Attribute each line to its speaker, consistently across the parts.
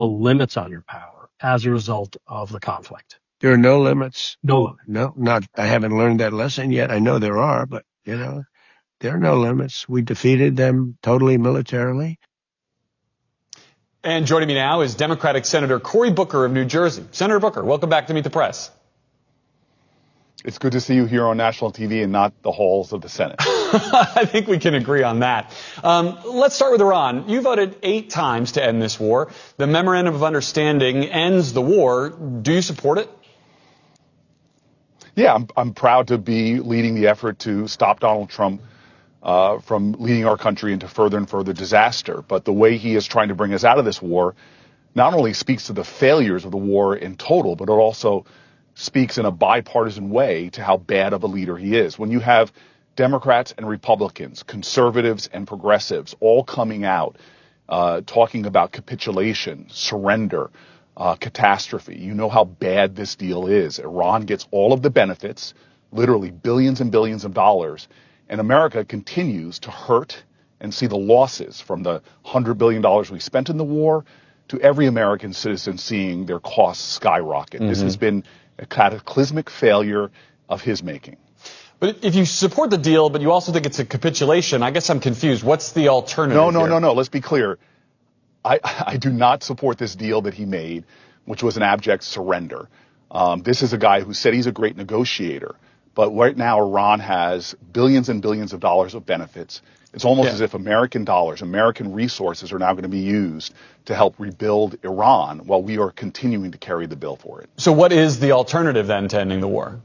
Speaker 1: limits on your power as a result of the conflict.
Speaker 2: There are no limits.
Speaker 1: No.
Speaker 2: I haven't learned that lesson yet. I know there are, but there are no limits. We defeated them totally militarily.
Speaker 3: And joining me now is Democratic Senator Cory Booker of New Jersey. Senator Booker, welcome back to Meet the Press.
Speaker 4: It's good to see you here on national TV and not the halls of the Senate.
Speaker 3: I think we can agree on that. Let's start with Iran. You voted 8 times to end this war. The Memorandum of Understanding ends the war. Do you support it?
Speaker 4: Yeah, I'm proud to be leading the effort to stop Donald Trump from leading our country into further and further disaster. But the way he is trying to bring us out of this war not only speaks to the failures of the war in total, but it also speaks in a bipartisan way to how bad of a leader he is. When you have Democrats and Republicans, conservatives and progressives all coming out talking about capitulation, surrender, catastrophe, you know how bad this deal is. Iran gets all of the benefits, literally billions and billions of dollars, and America continues to hurt and see the losses from the $100 billion we spent in the war to every American citizen seeing their costs skyrocket. Mm-hmm. This has been a cataclysmic failure of his making.
Speaker 3: But if you support the deal, but you also think it's a capitulation, I guess I'm confused. What's the alternative?
Speaker 4: No. Let's be clear. I do not support this deal that he made, which was an abject surrender. This is a guy who said he's a great negotiator. But right now, Iran has billions and billions of dollars of benefits. It's almost as if American dollars, American resources are now going to be used to help rebuild Iran while we are continuing to carry the bill for it.
Speaker 3: So what is the alternative then to ending the war?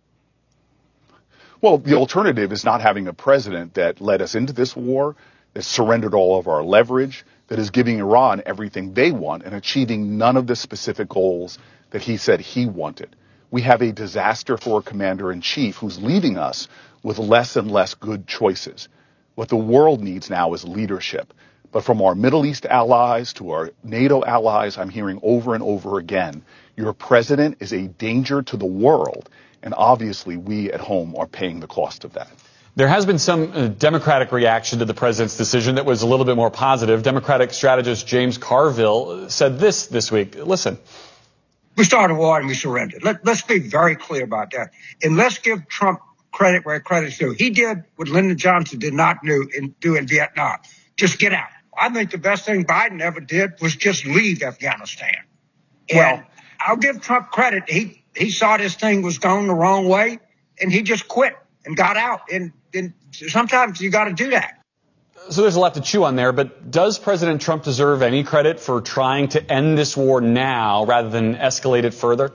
Speaker 4: Well, the alternative is not having a president that led us into this war, that surrendered all of our leverage, that is giving Iran everything they want and achieving none of the specific goals that he said he wanted. We have a disaster for a commander-in-chief who's leaving us with less and less good choices. What the world needs now is leadership. But from our Middle East allies to our NATO allies, I'm hearing over and over again, your president is a danger to the world. And obviously, we at home are paying the cost of that.
Speaker 3: There has been some Democratic reaction to the president's decision that was a little bit more positive. Democratic strategist James Carville said this week. Listen.
Speaker 5: We started a war and we surrendered. Let's be very clear about that. And let's give Trump credit where credit's due. He did what Lyndon Johnson did not do in Vietnam. Just get out. I think the best thing Biden ever did was just leave Afghanistan. And I'll give Trump credit. He saw this thing was going the wrong way, and he just quit and got out. And sometimes you got to do that.
Speaker 3: So there's a lot to chew on there, but does President Trump deserve any credit for trying to end this war now rather than escalate it further?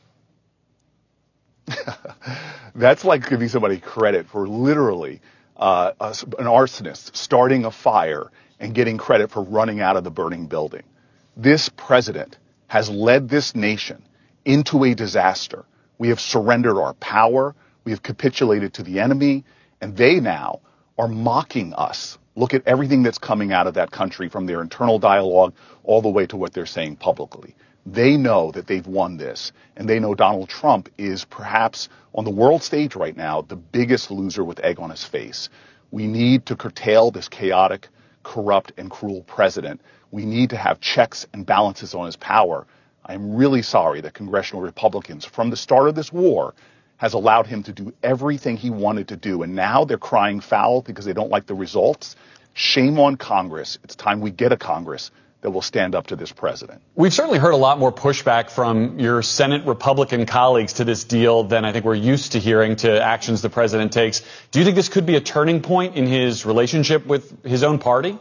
Speaker 4: That's like giving somebody credit for literally an arsonist starting a fire and getting credit for running out of the burning building. This president has led this nation into a disaster. We have surrendered our power. We have capitulated to the enemy, and they now are mocking us. Look at everything that's coming out of that country, from their internal dialogue all the way to what they're saying publicly. They know that they've won this, and they know Donald Trump is perhaps on the world stage right now the biggest loser with egg on his face. We need to curtail this chaotic, corrupt, and cruel president. We need to have checks and balances on his power. I'm really sorry that congressional Republicans, from the start of this war, has allowed him to do everything he wanted to do. And now they're crying foul because they don't like the results. Shame on Congress. It's time we get a Congress that will stand up to this president.
Speaker 3: We've certainly heard a lot more pushback from your Senate Republican colleagues to this deal than I think we're used to hearing to actions the president takes. Do you think this could be a turning point in his relationship with his own party?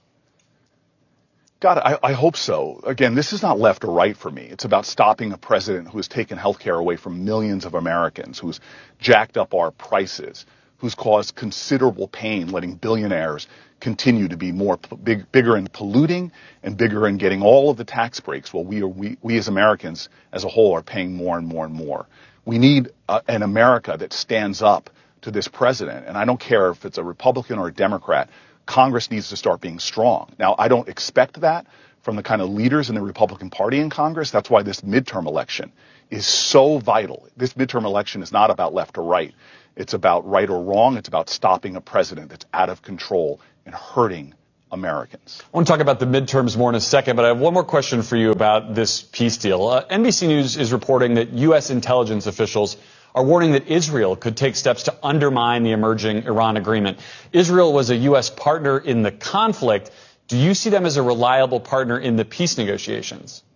Speaker 4: God, I hope so. Again, this is not left or right for me. It's about stopping a president who has taken health care away from millions of Americans, who's jacked up our prices, who's caused considerable pain, letting billionaires continue to be bigger in polluting and bigger in getting all of the tax breaks, while we as Americans as a whole are paying more and more and more. We need an America that stands up to this president, and I don't care if it's a Republican or a Democrat. Congress needs to start being strong. Now, I don't expect that from the kind of leaders in the Republican Party in Congress. That's why this midterm election is so vital. This midterm election is not about left or right. It's about right or wrong. It's about stopping a president that's out of control and hurting Americans.
Speaker 3: I want to talk about the midterms more in a second, but I have one more question for you about this peace deal. NBC News is reporting that U.S. intelligence officials are warning that Israel could take steps to undermine the emerging Iran agreement. Israel was a U.S. partner in the conflict. Do you see them as a reliable partner in the peace negotiations?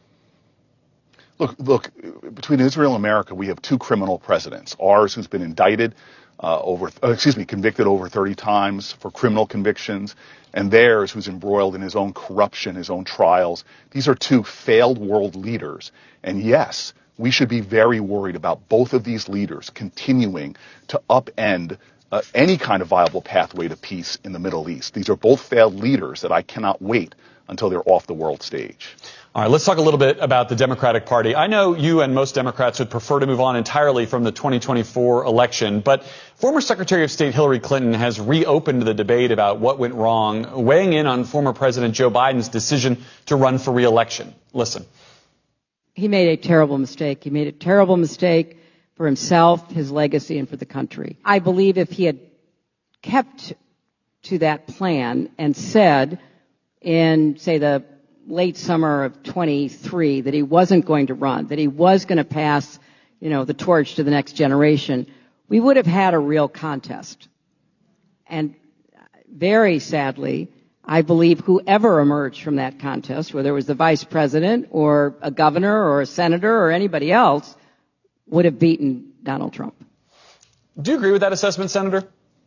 Speaker 4: Look, between Israel and America, we have two criminal presidents. Ours, who's been indicted convicted over 30 times for criminal convictions, and theirs, who's embroiled in his own corruption, his own trials. These are two failed world leaders. And yes, we should be very worried about both of these leaders continuing to upend any kind of viable pathway to peace in the Middle East. These are both failed leaders that I cannot wait until they're off the world stage.
Speaker 3: All right, let's talk a little bit about the Democratic Party. I know you and most Democrats would prefer to move on entirely from the 2024 election, but former Secretary of State Hillary Clinton has reopened the debate about what went wrong, weighing in on former President Joe Biden's decision to run for re-election. Listen.
Speaker 6: He made a terrible mistake. He made a terrible mistake for himself, his legacy, and for the country. I believe if he had kept to that plan and said in, say, the late summer of 23 that he wasn't going to run, that he was going to pass, the torch to the next generation, we would have had a real contest. And very sadly, I believe whoever emerged from that contest, whether it was the vice president or a governor or a senator or anybody else, would have beaten Donald Trump.
Speaker 3: Do you agree with that assessment, Senator?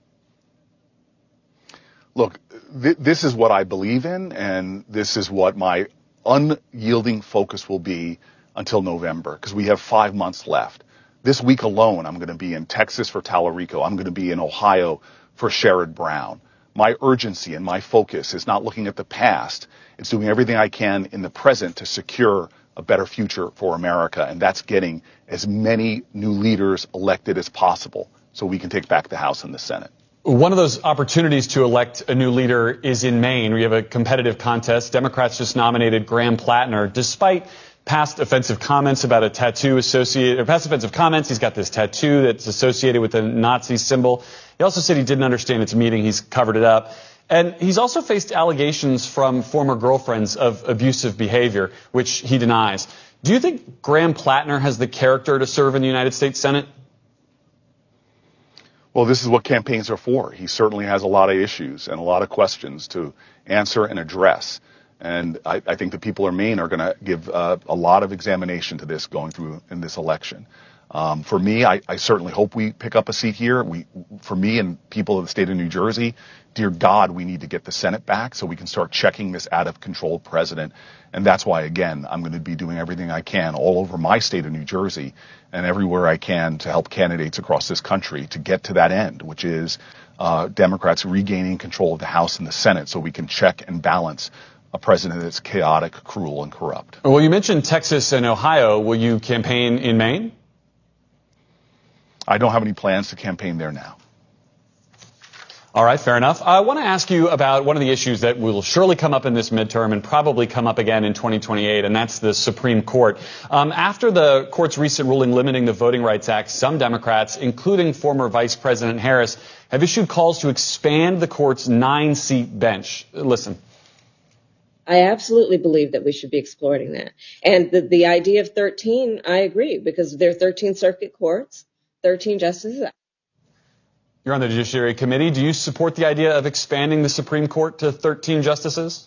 Speaker 4: Look, this is what I believe in, and this is what my unyielding focus will be until November, because we have 5 months left. This week alone, I'm going to be in Texas for Tallarico. I'm going to be in Ohio for Sherrod Brown. My urgency and my focus is not looking at the past. It's doing everything I can in the present to secure a better future for America, and that's getting as many new leaders elected as possible so we can take back the House and the Senate.
Speaker 3: One of those opportunities to elect a new leader is in Maine. We have a competitive contest. Democrats just nominated Graham Plattner. Despite past offensive comments about a tattoo past offensive comments, he's got this tattoo that's associated with a Nazi symbol. He also said he didn't understand its meaning. He's covered it up. And he's also faced allegations from former girlfriends of abusive behavior, which he denies. Do you think Graham Plattner has the character to serve in the United States Senate?
Speaker 4: Well, this is what campaigns are for. He certainly has a lot of issues and a lot of questions to answer and address. And I think the people of Maine are going to give a lot of examination to this going through in this election. For me, I certainly hope we pick up a seat here. For me and people of the state of New Jersey, dear God, we need to get the Senate back so we can start checking this out-of-control president. And that's why, again, I'm going to be doing everything I can all over my state of New Jersey and everywhere I can to help candidates across this country to get to that end, which is Democrats regaining control of the House and the Senate so we can check and balance a president that's chaotic, cruel, and corrupt.
Speaker 3: Well, you mentioned Texas and Ohio. Will you campaign in Maine?
Speaker 4: I don't have any plans to campaign there now.
Speaker 3: All right, fair enough. I want to ask you about one of the issues that will surely come up in this midterm and probably come up again in 2028, and that's the Supreme Court. After the court's recent ruling limiting the Voting Rights Act, some Democrats, including former Vice President Harris, have issued calls to expand the court's 9-seat bench. Listen.
Speaker 7: I absolutely believe that we should be exploring that. And the idea of 13, I agree, because there are 13 circuit courts, 13 justices.
Speaker 3: You're on the Judiciary Committee. Do you support the idea of expanding the Supreme Court to 13 justices?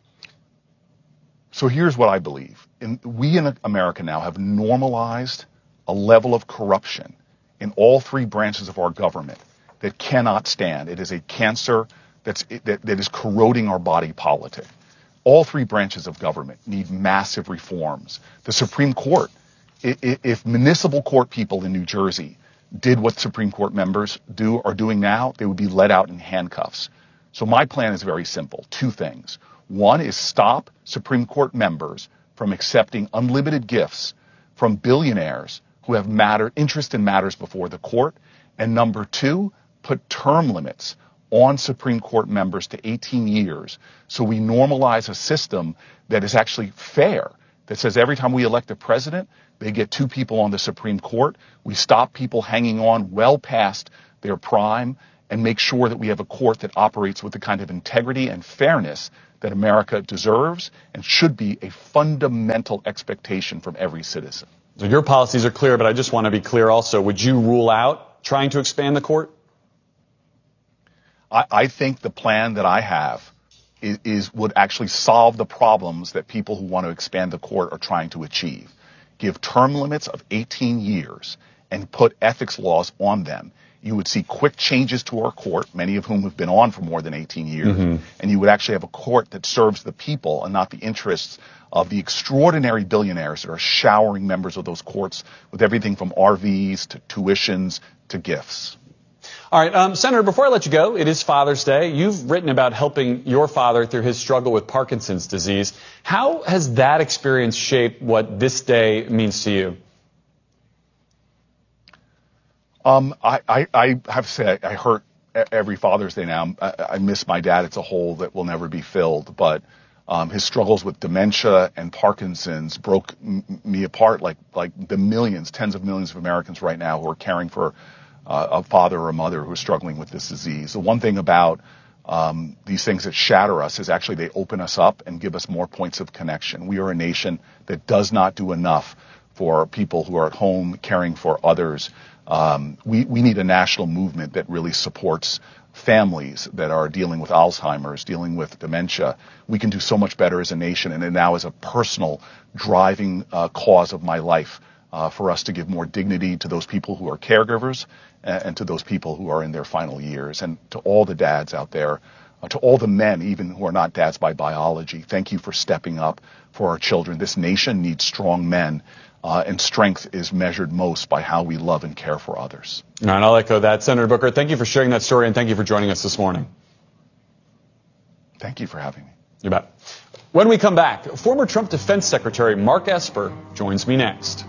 Speaker 4: So here's what I believe. We in America now have normalized a level of corruption in all three branches of our government that cannot stand. It is a cancer that is corroding our body politic. All three branches of government need massive reforms. The Supreme Court, if municipal court people in New Jersey did what Supreme Court members are doing now, they would be let out in handcuffs. So my plan is very simple. Two things. One is stop Supreme Court members from accepting unlimited gifts from billionaires who have interest in matters before the court. And number two, put term limits on Supreme Court members to 18 years. So we normalize a system that is actually fair, that says every time we elect a president, they get two people on the Supreme Court. We stop people hanging on well past their prime, and make sure that we have a court that operates with the kind of integrity and fairness that America deserves and should be a fundamental expectation from every citizen.
Speaker 3: So your policies are clear, but I just want to be clear also. Would you rule out trying to expand the court?
Speaker 4: I think the plan that I have would actually solve the problems that people who want to expand the court are trying to achieve. Give term limits of 18 years and put ethics laws on them. You would see quick changes to our court, many of whom have been on for more than 18 years, and you would actually have a court that serves the people and not the interests of the extraordinary billionaires that are showering members of those courts with everything from RVs to tuitions to gifts.
Speaker 3: All right, Senator, before I let you go, it is Father's Day. You've written about helping your father through his struggle with Parkinson's disease. How has that experience shaped what this day means to you?
Speaker 4: I have to say I hurt every Father's Day now. I miss my dad. It's a hole that will never be filled. But his struggles with dementia and Parkinson's broke me apart like the millions, tens of millions of Americans right now who are caring for a father or a mother who is struggling with this disease. The one thing about these things that shatter us is actually they open us up and give us more points of connection. We are a nation that does not do enough for people who are at home caring for others. We need a national movement that really supports families that are dealing with Alzheimer's, dealing with dementia. We can do so much better as a nation, and now as a personal driving cause of my life for us to give more dignity to those people who are caregivers and to those people who are in their final years. And to all the dads out there, to all the men, even who are not dads by biology, thank you for stepping up for our children. This nation needs strong men, and strength is measured most by how we love and care for others.
Speaker 3: All right, I'll echo that. Senator Booker, thank you for sharing that story, and thank you for joining us this morning.
Speaker 4: Thank you for having me.
Speaker 3: You bet. When we come back, former Trump Defense Secretary Mark Esper joins me next.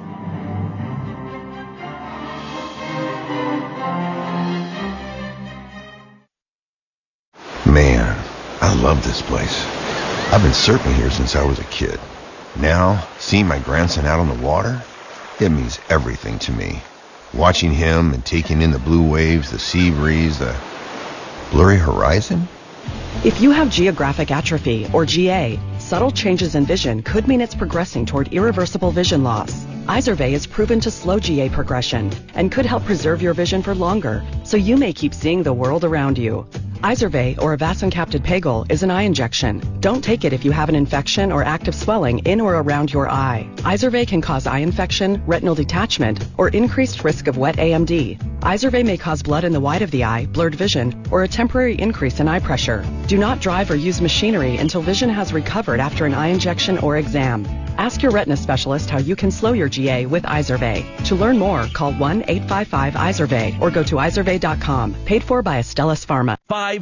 Speaker 8: Man, I love this place. I've been surfing here since I was a kid. Now, seeing my grandson out on the water, it means everything to me. Watching him and taking in the blue waves, the sea breeze, the blurry horizon.
Speaker 9: If you have geographic atrophy, or GA, subtle changes in vision could mean it's progressing toward irreversible vision loss. Izervay is proven to slow GA progression and could help preserve your vision for longer, so you may keep seeing the world around you. Izervay, or avacincaptad pegol, is an eye injection. Don't take it if you have an infection or active swelling in or around your eye. Izervay can cause eye infection, retinal detachment, or increased risk of wet AMD. Izervay may cause blood in the white of the eye, blurred vision, or a temporary increase in eye pressure. Do not drive or use machinery until vision has recovered after an eye injection or exam. Ask your retina specialist how you can slow your GA with Izervay. To learn more, call 1-855-IZERVAY or go to izervay.com. Paid for by Astellas Pharma.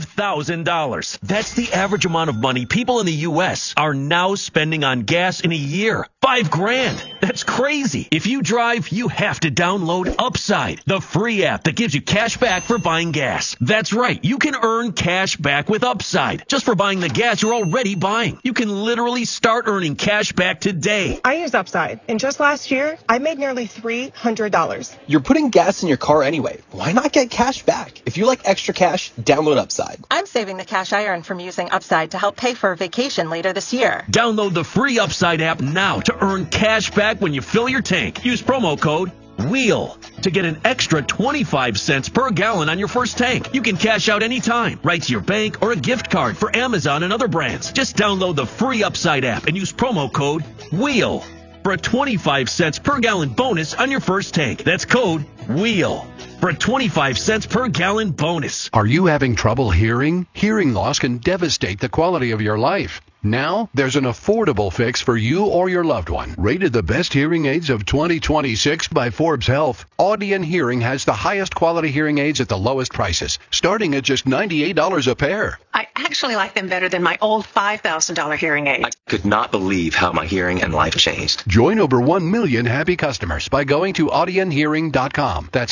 Speaker 10: $5,000. That's the average amount of money people in the U.S. are now spending on gas in a year. $5,000. That's crazy. If you drive, you have to download Upside, the free app that gives you cash back for buying gas. That's right. You can earn cash back with Upside just for buying the gas you're already buying. You can literally start earning cash back today.
Speaker 11: I use Upside, and just last year, I made nearly $300.
Speaker 12: You're putting gas in your car anyway. Why not get cash back? If you like extra cash, download Upside.
Speaker 13: I'm saving the cash I earn from using Upside to help pay for a vacation later this year.
Speaker 10: Download the free Upside app now to earn cash back when you fill your tank. Use promo code WHEEL to get an extra 25 cents per gallon on your first tank. You can cash out anytime, right to your bank or a gift card for Amazon and other brands. Just download the free Upside app and use promo code WHEEL for a 25 cents per gallon bonus on your first tank. That's code WHEEL for a 25 cents per gallon bonus.
Speaker 14: Are you having trouble hearing? Hearing loss can devastate the quality of your life. Now, there's an affordable fix for you or your loved one. Rated the best hearing aids of 2026 by Forbes Health, Audion Hearing has the highest quality hearing aids at the lowest prices, starting at just $98 a pair.
Speaker 15: I actually like them better than my old $5,000 hearing aid.
Speaker 16: I could not believe how my hearing and life changed.
Speaker 14: Join over 1 million happy customers by going to audionhearing.com. That's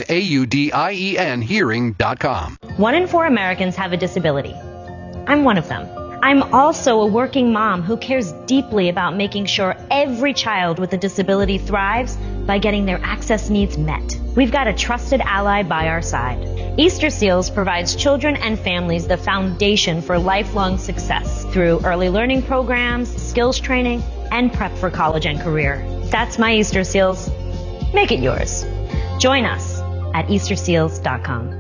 Speaker 14: AUDIEN hearing.com.
Speaker 17: 1 in 4 Americans have a disability. I'm one of them. I'm also a working mom who cares deeply about making sure every child with a disability thrives by getting their access needs met. We've got a trusted ally by our side. Easter Seals provides children and families the foundation for lifelong success through early learning programs, skills training, and prep for college and career. That's my Easter Seals. Make it yours. Join us at easterseals.com.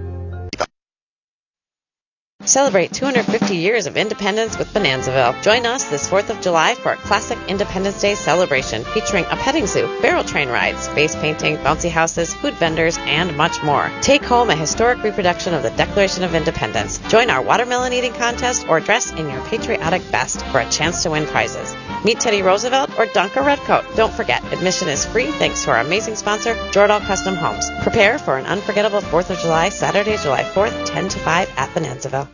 Speaker 18: Celebrate 250 years of independence with Bonanzaville. Join us this 4th of July for a classic Independence Day celebration featuring a petting zoo, barrel train rides, face painting, bouncy houses, food vendors, and much more. Take home a historic reproduction of the Declaration of Independence. Join our watermelon eating contest or dress in your patriotic best for a chance to win prizes. Meet Teddy Roosevelt or dunk a redcoat. Don't forget, admission is free thanks to our amazing sponsor, Jordahl Custom Homes. Prepare for an unforgettable 4th of July, Saturday, July 4th, 10 to 5 at Bonanzaville.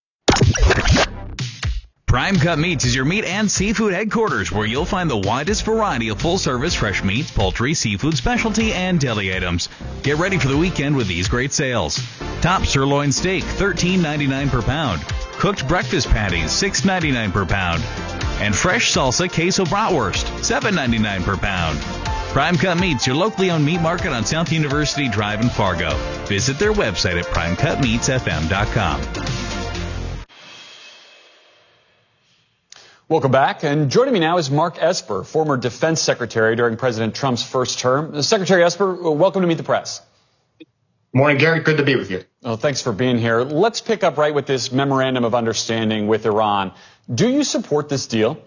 Speaker 19: Prime Cut Meats is your meat and seafood headquarters, where you'll find the widest variety of full-service fresh meats, poultry, seafood, specialty, and deli items. Get ready for the weekend with these great sales. Top sirloin steak, $13.99 per pound. Cooked breakfast patties, $6.99 per pound. And fresh salsa queso bratwurst, $7.99 per pound. Prime Cut Meats, your locally owned meat market on South University Drive in Fargo. Visit their website at primecutmeatsfm.com.
Speaker 3: Welcome back. And joining me now is Mark Esper, former defense secretary during President Trump's first term. Secretary Esper, welcome to Meet the Press.
Speaker 20: Morning, Gary. Good to be with you.
Speaker 3: Well, thanks for being here. Let's pick up right with this memorandum of understanding with Iran. Do you support this deal?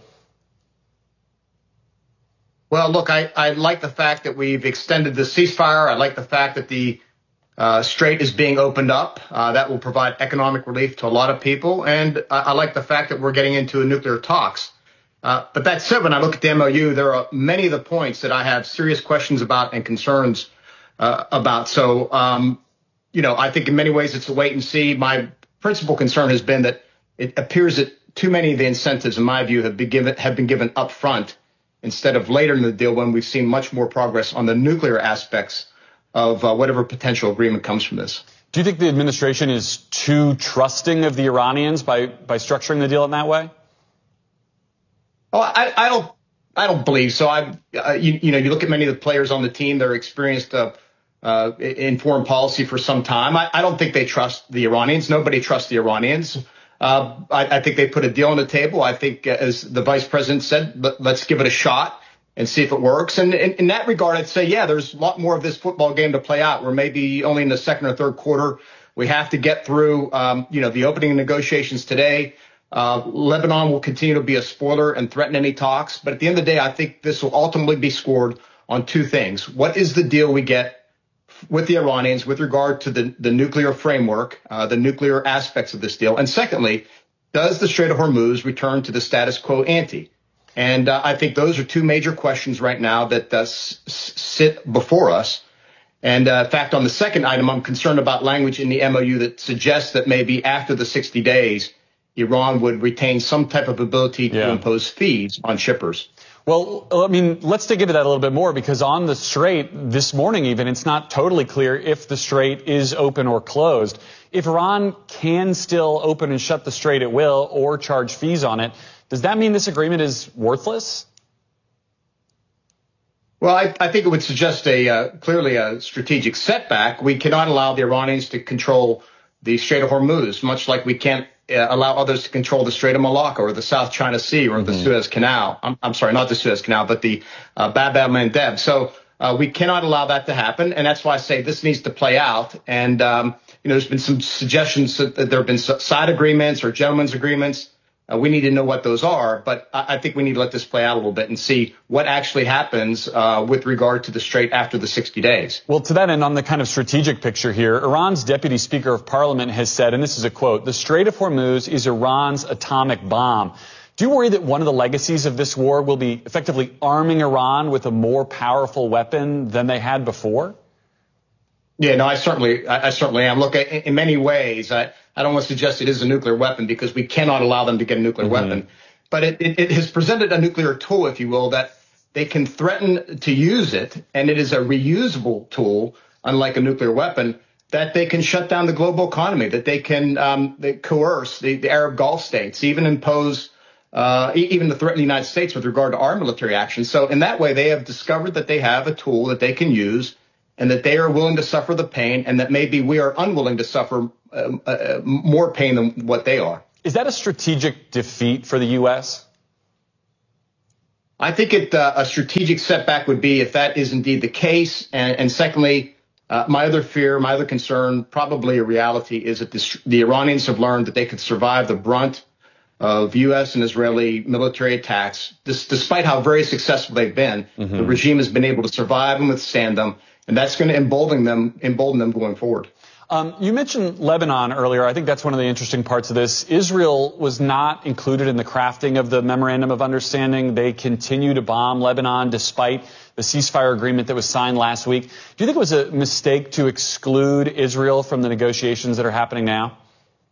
Speaker 20: Well, look, I like the fact that we've extended the ceasefire. I like the fact that the Strait is being opened up. That will provide economic relief to a lot of people. And I like the fact that we're getting into nuclear talks. But that said, when I look at the MOU, there are many of the points that I have serious questions about and concerns about. So, I think in many ways it's a wait and see. My principal concern has been that it appears that too many of the incentives, in my view, have been given up front instead of later in the deal when we've seen much more progress on the nuclear aspects of whatever potential agreement comes from this.
Speaker 3: Do you think the administration is too trusting of the Iranians by structuring the deal in that way?
Speaker 20: Oh, I don't believe so. You look at many of the players on the team; they're experienced in foreign policy for some time. I don't think they trust the Iranians. Nobody trusts the Iranians. I think they put a deal on the table. I think, as the vice president said, let's give it a shot and see if it works. And in that regard, I'd say, yeah, there's a lot more of this football game to play out. We're maybe only in the second or third quarter. We have to get through, the opening negotiations today. Lebanon will continue to be a spoiler and threaten any talks. But at the end of the day, I think this will ultimately be scored on two things. What is the deal we get with the Iranians with regard to the nuclear framework, the nuclear aspects of this deal? And secondly, does the Strait of Hormuz return to the status quo ante? And I think those are two major questions right now that sit before us. And in fact, on the second item, I'm concerned about language in the MOU that suggests that maybe after the 60 days, Iran would retain some type of ability to impose fees on shippers.
Speaker 3: Well, I mean, let's dig into that a little bit more, because on the Strait this morning even, it's not totally clear if the Strait is open or closed. If Iran can still open and shut the Strait at will or charge fees on it, does that mean this agreement is worthless?
Speaker 20: Well, I think it would suggest clearly a strategic setback. We cannot allow the Iranians to control the Strait of Hormuz, much like we can't allow others to control the Strait of Malacca or the South China Sea or the Suez Canal. I'm sorry, not the Suez Canal, but the Bab el-Mandeb. So we cannot allow that to happen. And that's why I say this needs to play out. And, there's been some suggestions that there have been side agreements or gentlemen's agreements. We need to know what those are. But I think we need to let this play out a little bit and see what actually happens with regard to the Strait after the 60 days.
Speaker 3: Well, to that end, on the kind of strategic picture here, Iran's deputy speaker of parliament has said, and this is a quote, "The Strait of Hormuz is Iran's atomic bomb." Do you worry that one of the legacies of this war will be effectively arming Iran with a more powerful weapon than they had before?
Speaker 20: Yeah, no, I certainly am. Look, in many ways, I don't want to suggest it is a nuclear weapon, because we cannot allow them to get a nuclear weapon. But it has presented a nuclear tool, if you will, that they can threaten to use it, and it is a reusable tool, unlike a nuclear weapon, that they can shut down the global economy, that they can coerce the Arab Gulf states, even impose even to threaten the United States with regard to our military action. So in that way, they have discovered that they have a tool that they can use and that they are willing to suffer the pain, and that maybe we are unwilling to suffer more pain than what they are.
Speaker 3: Is that a strategic defeat for the U.S.?
Speaker 20: I think a strategic setback would be if that is indeed the case. And secondly, my other fear, my other concern, probably a reality, is that the Iranians have learned that they could survive the brunt of U.S. and Israeli military attacks. Despite how very successful they've been, the regime has been able to survive and withstand them. And that's going to embolden them going forward.
Speaker 3: You mentioned Lebanon earlier. I think that's one of the interesting parts of this. Israel was not included in the crafting of the Memorandum of Understanding. They continue to bomb Lebanon despite the ceasefire agreement that was signed last week. Do you think it was a mistake to exclude Israel from the negotiations that are happening now?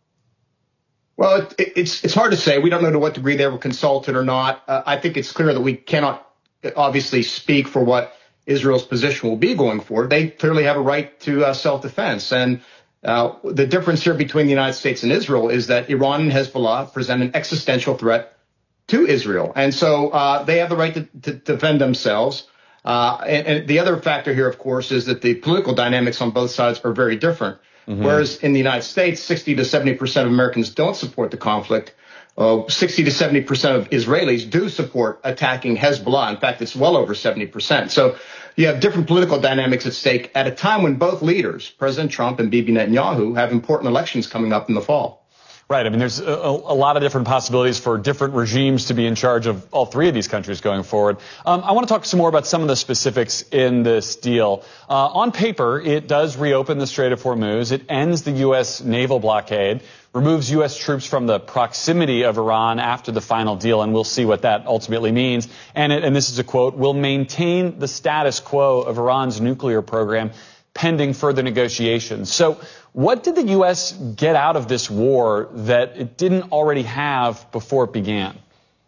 Speaker 20: Well, it's hard to say. We don't know to what degree they were consulted or not. I think it's clear that we cannot obviously speak for what Israel's position will be going forward. They clearly have a right to self-defense. And the difference here between the United States and Israel is that Iran and Hezbollah present an existential threat to Israel. And so they have the right to defend themselves. And the other factor here, of course, is that the political dynamics on both sides are very different. Whereas in the United States, 60 to 70% of Americans don't support the conflict. 60 to 70% of Israelis do support attacking Hezbollah. In fact, it's well over 70%. So you have different political dynamics at stake at a time when both leaders, President Trump and Bibi Netanyahu, have important elections coming up in the fall.
Speaker 3: Right. I mean, there's a lot of different possibilities for different regimes to be in charge of all three of these countries going forward. I want to talk some more about some of the specifics in this deal. On paper, it does reopen the Strait of Hormuz. It ends the U.S. naval blockade, removes U.S. troops from the proximity of Iran after the final deal, and we'll see what that ultimately means. And this is a quote, will maintain the status quo of Iran's nuclear program pending further negotiations. So what did the U.S. get out of this war that it didn't already have before it began?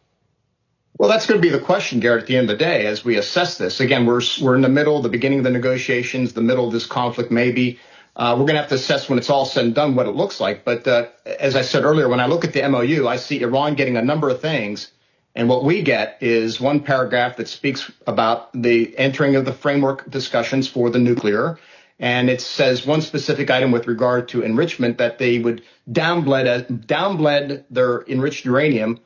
Speaker 20: Well, that's going to be the question, Garrett, at the end of the day, as we assess this. Again, we're in the middle, the beginning of the negotiations, the middle of this conflict, maybe. We're going to have to assess when it's all said and done what it looks like. But as I said earlier, when I look at the MOU, I see Iran getting a number of things. And what we get is one paragraph that speaks about the entering of the framework discussions for the nuclear. And it says one specific item with regard to enrichment, that they would downblend their enriched uranium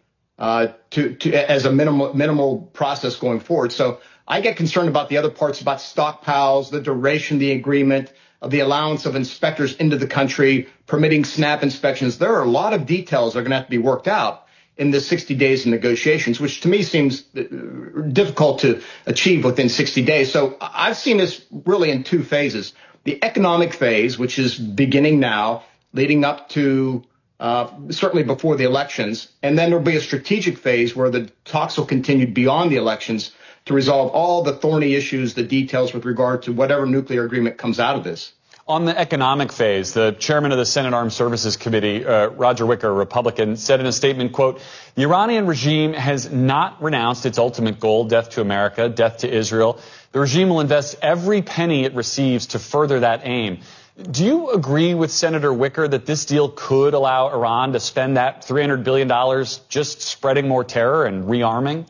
Speaker 20: as a minimal process going forward. So I get concerned about the other parts, about stockpiles, the duration of the agreement, of the allowance of inspectors into the country, permitting SNAP inspections. There are a lot of details that are going to have to be worked out in the 60 days of negotiations, which to me seems difficult to achieve within 60 days. So I've seen this really in two phases. The economic phase, which is beginning now, leading up to certainly before the elections. And then there'll be a strategic phase where the talks will continue beyond the elections to resolve all the thorny issues, the details with regard to whatever nuclear agreement comes out of this.
Speaker 3: On the economic phase, the chairman of the Senate Armed Services Committee, Roger Wicker, a Republican, said in a statement, quote, the Iranian regime has not renounced its ultimate goal, death to America, death to Israel. The regime will invest every penny it receives to further that aim. Do you agree with Senator Wicker that this deal could allow Iran to spend that $300 billion just spreading more terror and rearming?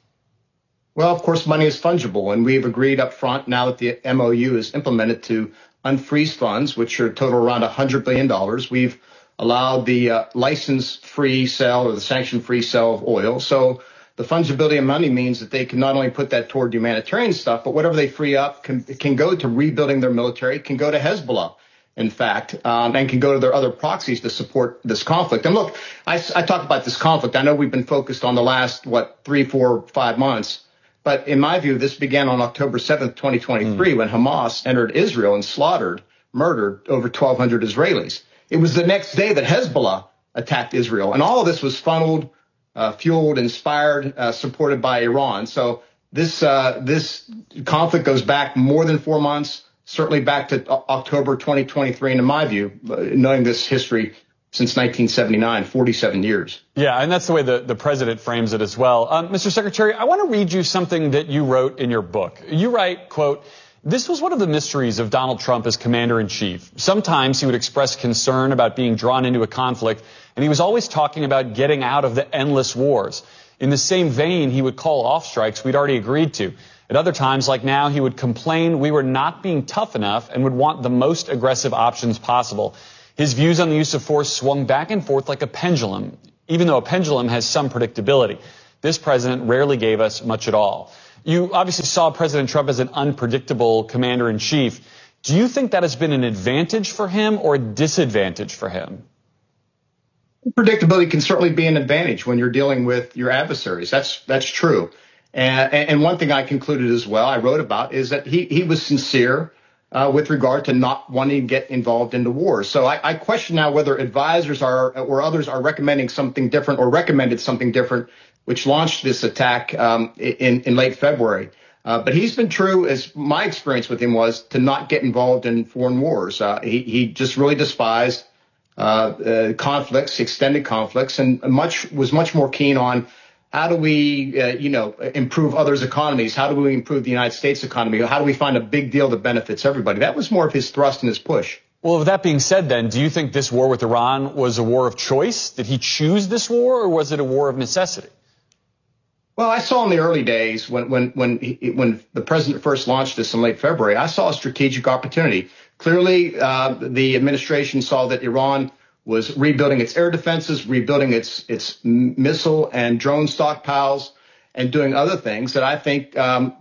Speaker 20: Well, of course, money is fungible, and we've agreed up front now that the MOU is implemented to unfreeze funds, which are total around $100 billion. We've allowed the license-free sale or the sanction-free sale of oil. So the fungibility of money means that they can not only put that toward humanitarian stuff, but whatever they free up can go to rebuilding their military, can go to Hezbollah, in fact, and can go to their other proxies to support this conflict. And look, I talk about this conflict. I know we've been focused on the last, 3, 4, 5 months. But in my view, this began on October 7th, 2023, when Hamas entered Israel and murdered over 1,200 Israelis. It was the next day that Hezbollah attacked Israel. And all of this was funneled, fueled, inspired, supported by Iran. So this conflict goes back more than 4 months, certainly back to October 2023. And in my view, knowing this history since 1979, 47 years.
Speaker 3: Yeah, and that's the way the president frames it as well. Mr. Secretary, I want to read you something that you wrote in your book. You write, quote, this was one of the mysteries of Donald Trump as commander-in-chief. Sometimes he would express concern about being drawn into a conflict And he was always talking about getting out of the endless wars. In the same vein, he would call off strikes we'd already agreed to. At other times, like now, he would complain we were not being tough enough and would want the most aggressive options possible. His views on the use of force swung back and forth like a pendulum, even though a pendulum has some predictability. This president rarely gave us much at all. You obviously saw President Trump as an unpredictable commander-in-chief. Do you think that has been an advantage for him or a disadvantage for him?
Speaker 20: Predictability can certainly be an advantage when you're dealing with your adversaries. That's true. And one thing I concluded as well, I wrote about, is that he was sincere with regard to not wanting to get involved in the war. So I question now whether advisors or others are recommending something different or recommended something different, which launched this attack in late February. But he's been true, as my experience with him was, to not get involved in foreign wars. He just really despised conflicts, extended conflicts, and was much more keen on how do we, improve others' economies? How do we improve the United States economy? How do we find a big deal that benefits everybody? That was more of his thrust and his push.
Speaker 3: Well, with that being said, then, do you think this war with Iran was a war of choice? Did he choose this war, or was it a war of necessity?
Speaker 20: Well, I saw in the early days when the president first launched this in late February, I saw a strategic opportunity. Clearly, the administration saw that Iran was rebuilding its air defenses, rebuilding its missile and drone stockpiles, and doing other things that I think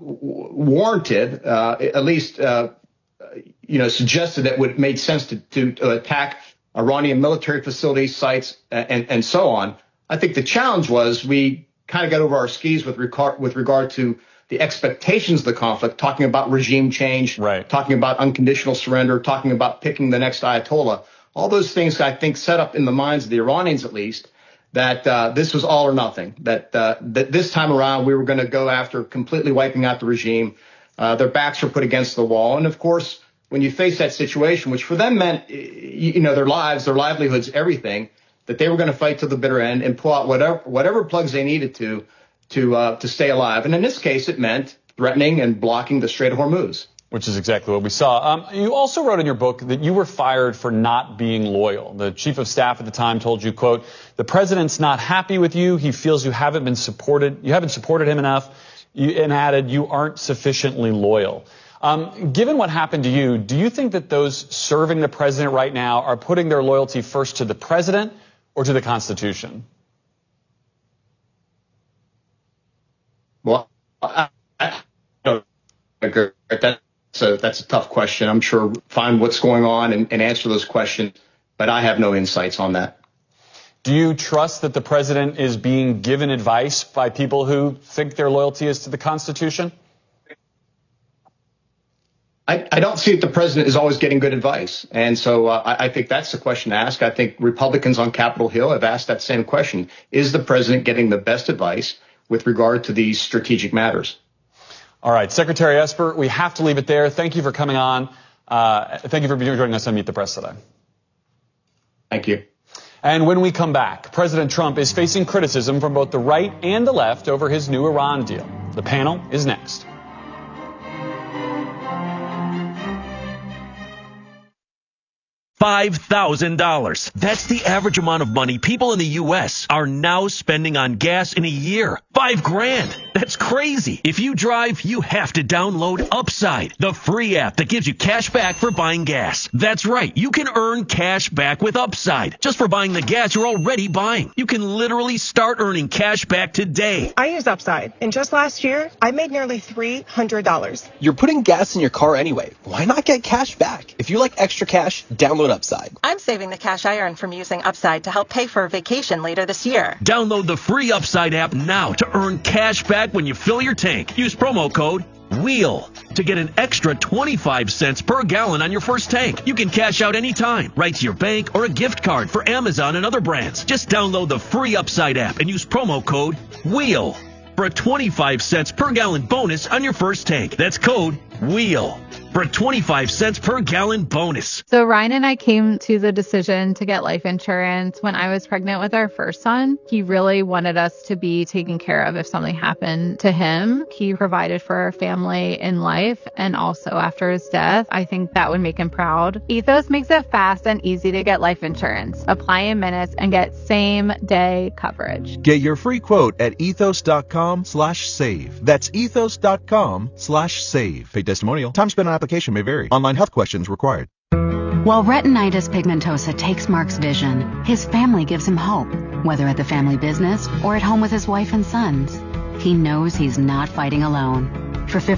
Speaker 20: warranted, at least suggested that would made sense to attack Iranian military facilities, sites, and so on. I think the challenge was we kind of got over our skis with regard to the expectations of the conflict, talking about regime change, talking about unconditional surrender, talking about picking the next Ayatollah. All those things, I think, set up in the minds of the Iranians, at least, that this was all or nothing, that this time around we were going to go after completely wiping out the regime. Their backs were put against the wall. And, of course, when you face that situation, which for them meant, their lives, their livelihoods, everything, that they were going to fight to the bitter end and pull out whatever plugs they needed to stay alive. And in this case, it meant threatening and blocking the Strait of Hormuz.
Speaker 3: Which is exactly what we saw. You also wrote in your book that you were fired for not being loyal. The chief of staff at the time told you, quote, "The president's not happy with you. He feels you haven't supported him enough," and added, "You aren't sufficiently loyal." Given what happened to you, do you think that those serving the president right now are putting their loyalty first to the president or to the Constitution?
Speaker 20: Well, I don't agree. That's a tough question. I'm sure find what's going on and answer those questions, but I have no insights on that.
Speaker 3: Do you trust that the president is being given advice by people who think their loyalty is to the Constitution?
Speaker 20: I don't see that the president is always getting good advice. And so I think that's the question to ask. I think Republicans on Capitol Hill have asked that same question. Is the president getting the best advice with regard to these strategic matters?
Speaker 3: All right, Secretary Esper, we have to leave it there. Thank you for coming on. Thank you for joining us on Meet the Press today.
Speaker 20: Thank you.
Speaker 3: And when we come back, President Trump is facing criticism from both the right and the left over his new Iran deal. The panel is next.
Speaker 10: $5,000. That's the average amount of money people in the U.S. are now spending on gas in a year. $5,000. That's crazy. If you drive, you have to download Upside, the free app that gives you cash back for buying gas. That's right. You can earn cash back with Upside just for buying the gas you're already buying. You can literally start earning cash back today.
Speaker 11: I use Upside, and just last year, I made nearly $300.
Speaker 12: You're putting gas in your car anyway. Why not get cash back? If you like extra cash, download Upside.
Speaker 13: I'm saving the cash I earn from using Upside to help pay for a vacation later this year.
Speaker 10: Download the free Upside app now to earn cash back when you fill your tank. Use promo code WHEEL to get an extra 25 cents per gallon on your first tank. You can cash out anytime, right to your bank or a gift card for Amazon and other brands. Just download the free Upside app and use promo code WHEEL for a 25 cents per gallon bonus on your first tank. That's code WHEEL. for a 25 cents per gallon bonus.
Speaker 21: So Ryan and I came to the decision to get life insurance when I was pregnant with our first son. He really wanted us to be taken care of if something happened to him. He provided for our family in life and also after his death. I think that would make him proud. Ethos makes it fast and easy to get life insurance. Apply in minutes and get same-day coverage.
Speaker 22: Get your free quote at ethos.com/save. That's ethos.com/save. Paid testimonial. Time spent on application may vary. Online health questions required.
Speaker 23: While retinitis pigmentosa takes Mark's vision, his family gives him hope, whether at the family business or at home with his wife and sons. He knows he's not fighting alone. For